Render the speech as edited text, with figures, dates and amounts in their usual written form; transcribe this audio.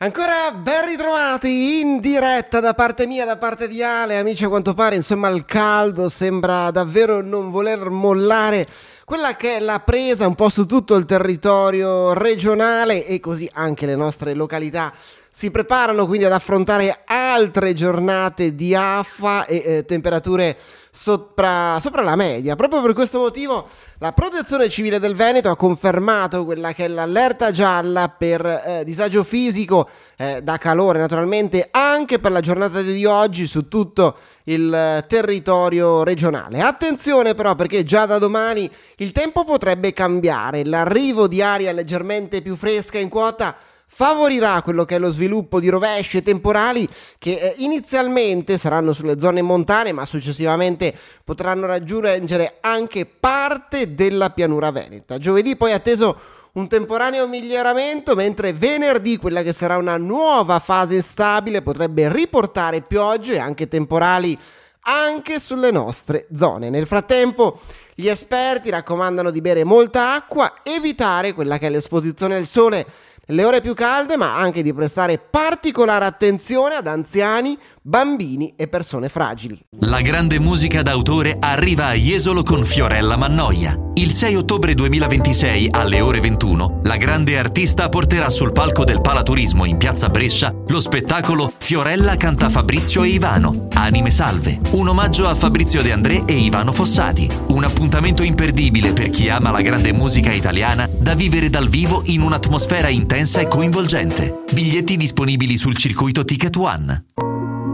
Ancora ben ritrovati in diretta da parte mia, da parte di Ale. Amici, a quanto pare insomma il caldo sembra davvero non voler mollare quella che è la presa un po' su tutto il territorio regionale, e così anche le nostre località si preparano quindi ad affrontare altre giornate di afa e temperature sopra la media. Proprio per questo motivo la Protezione Civile del Veneto ha confermato quella che è l'allerta gialla per disagio fisico da calore, naturalmente anche per la giornata di oggi su tutto il territorio regionale. Attenzione però, perché già da domani il tempo potrebbe cambiare. L'arrivo di aria leggermente più fresca in quota favorirà quello che è lo sviluppo di rovesci e temporali che inizialmente saranno sulle zone montane, ma successivamente potranno raggiungere anche parte della pianura veneta. Giovedì poi è atteso un temporaneo miglioramento, mentre venerdì quella che sarà una nuova fase instabile potrebbe riportare piogge e anche temporali anche sulle nostre zone. Nel frattempo gli esperti raccomandano di bere molta acqua, evitare quella che è l'esposizione al sole nelle ore più calde, ma anche di prestare particolare attenzione ad anziani, bambini e persone fragili. La grande musica d'autore arriva a Jesolo con Fiorella Mannoia. Il 6 ottobre 2026 alle ore 21 la grande artista porterà sul palco del Palaturismo in piazza Brescia lo spettacolo Fiorella canta Fabrizio e Ivano, Anime Salve, un omaggio a Fabrizio De André e Ivano Fossati. Un appuntamento imperdibile per chi ama la grande musica italiana, da vivere dal vivo in un'atmosfera intensa e coinvolgente. Biglietti disponibili sul circuito Ticket One.